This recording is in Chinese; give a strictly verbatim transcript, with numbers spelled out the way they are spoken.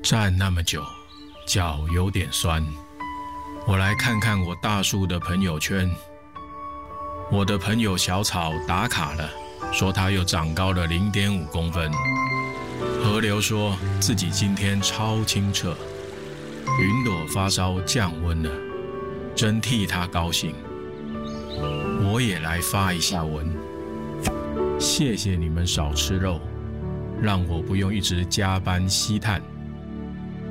站那么久，脚有点酸。我来看看我大树的朋友圈。我的朋友小草打卡了，说他又长高了 零点五 公分。河流说自己今天超清澈。云朵发烧降温了，真替他高兴。我也来发一下文。谢谢你们少吃肉，让我不用一直加班吸碳。